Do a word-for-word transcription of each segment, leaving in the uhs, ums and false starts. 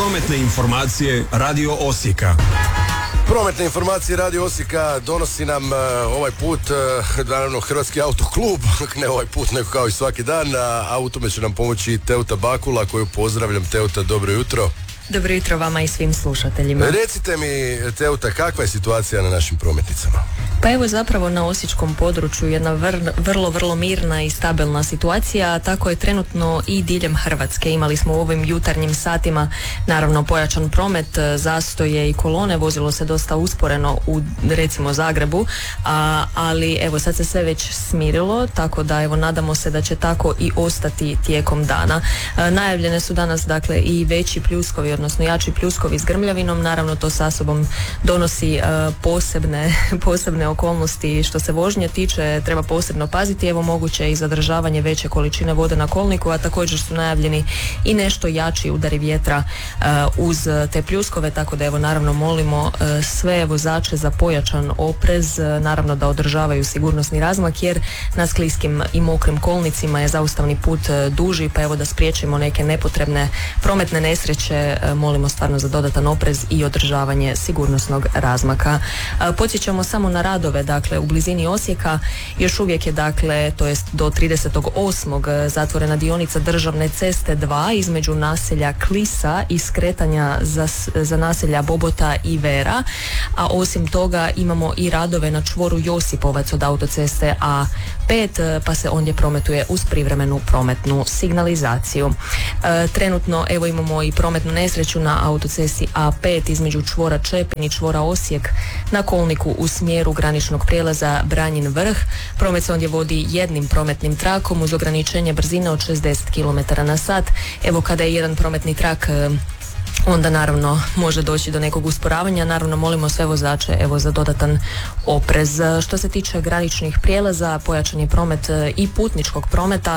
Prometne informacije Radio Osijeka. Prometne informacije Radio Osijeka donosi nam uh, ovaj put, uh, naravno Hrvatski autoklub, ne ovaj put nego kao i svaki dan, a u tome će nam pomoći Teuta Bakula, koju pozdravljam. Teuta, dobro jutro. Dobro jutro vama i svim slušateljima. Recite mi, Teuta, kakva je situacija na našim prometnicama? Pa evo zapravo na osječkom području jedna vr- vrlo, vrlo mirna i stabilna situacija, tako je trenutno i diljem Hrvatske. Imali smo u ovim jutarnjim satima naravno pojačan promet, zastoje i kolone, vozilo se dosta usporeno u recimo Zagrebu, a, ali evo sad se sve već smirilo, tako da evo nadamo se da će tako i ostati tijekom dana. A, najavljene su danas dakle i veći pljuskovi, odnosno jači pljuskovi s grmljavinom, naravno to sa sobom donosi a, posebne, posebne okolnosti što se vožnje tiče, treba posebno paziti, evo moguće i zadržavanje veće količine vode na kolniku, a također su najavljeni i nešto jači udari vjetra uh, uz te pljuskove, tako da evo naravno molimo uh, sve vozače za pojačan oprez, uh, naravno da održavaju sigurnosni razmak, jer na skliskim i mokrim kolnicima je zaustavni put uh, duži, pa evo da spriječimo neke nepotrebne prometne nesreće, uh, molimo stvarno za dodatan oprez i održavanje sigurnosnog razmaka. Uh, podsjećamo samo na rad dakle u blizini Osijeka, još uvijek je dakle, to jest do tridesetog osmog zatvorena dionica državne ceste dva između naselja Klisa i skretanja za, za naselja Bobota i Vera, a osim toga imamo i radove na čvoru Josipovac od autoceste A pet, pa se ondje prometuje uz privremenu prometnu signalizaciju. E, trenutno evo imamo i prometnu nesreću na autocesti A pet između čvora Čepin i čvora Osijek na kolniku u smjeru graničnog prijelaza Branjin Vrh. Promet se ondje vodi jednim prometnim trakom uz ograničenje brzine od šezdeset kilometara na sat. Evo kada je jedan prometni trak, onda naravno može doći do nekog usporavanja. Naravno molimo sve vozače evo za dodatan oprez. Što se tiče graničnih prijelaza, pojačan je promet i putničkog prometa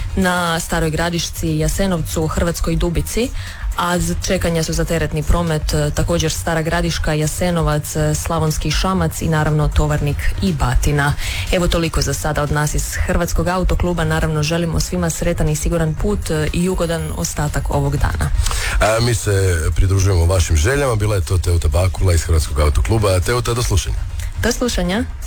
na Staroj Gradišci, Jasenovcu, Hrvatskoj Dubici, a čekanja su za teretni promet također Stara Gradiška, Jasenovac, Slavonski Šamac i naravno Tovarnik i Batina. Evo toliko za sada od nas iz Hrvatskog autokluba. Naravno želimo svima sretan i siguran put i ugodan ostatak ovog dana. A mi se pridružujemo vašim željama. Bila je to Teuta Bakula iz Hrvatskog autokluba. Teuta, do slušanja. Do slušanja.